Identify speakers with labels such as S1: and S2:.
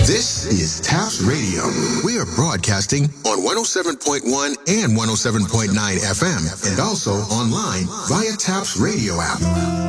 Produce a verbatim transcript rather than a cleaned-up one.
S1: This is Taps Radio. We are broadcasting on one oh seven point one and one oh seven point nine F M and also online via Taps Radio app.